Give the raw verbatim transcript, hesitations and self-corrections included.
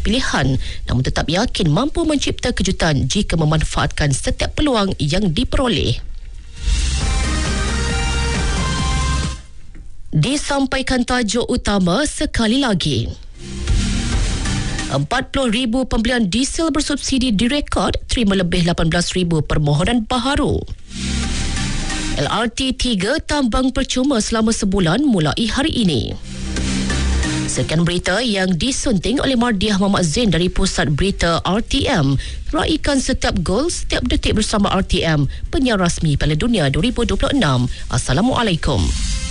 pilihan, namun tetap yakin mampu mencipta kejutan jika memanfaatkan setiap peluang yang diperoleh. Disampaikan tajuk utama sekali lagi. empat puluh ribu pembelian diesel bersubsidi direkod, terima lebih lapan belas ribu permohonan baharu. L R T tiga tambang percuma selama sebulan mulai hari ini. Sekian berita yang disunting oleh Mardiah Muhammad Zain dari Pusat Berita R T M. Raikan setiap gol, setiap detik bersama R T M, penyiar rasmi Piala Dunia dua ribu dua puluh enam. Assalamualaikum.